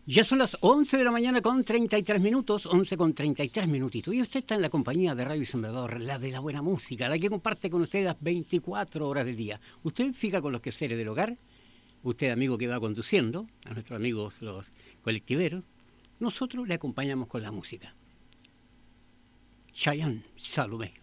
Ya son las 11 de la mañana con 33 minutos, 11 con 33 minutitos. Y usted está en la compañía de Radio Sembrador, la de la buena música, la que comparte con usted las 24 horas del día. Usted fija con los quehaceres del hogar, usted amigo que va conduciendo, a nuestros amigos los colectiveros, nosotros le acompañamos con la música. Chayanne, Salomé.